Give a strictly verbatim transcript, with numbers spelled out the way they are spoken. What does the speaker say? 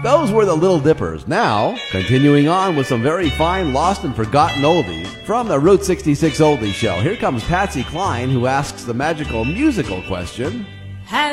Those were the Little Dippers. Now, continuing on with some very fine lost and forgotten oldies from the Route sixty-six Oldie Show. Here comes Patsy Cline, who asks the magical musical question.